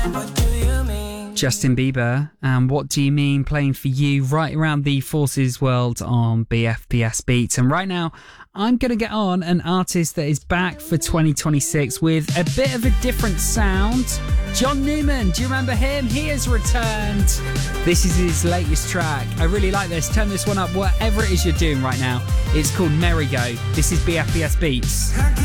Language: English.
Justin Bieber, and What Do You Mean, playing for you right around the Forces world on BFBS Beats. And right now, I'm going to get on an artist that is back for 2026 with a bit of a different sound. John Newman, do you remember him? He has returned. This is his latest track. I really like this. Turn this one up, whatever it is you're doing right now. It's called Merry Go. This is BFBS Beats.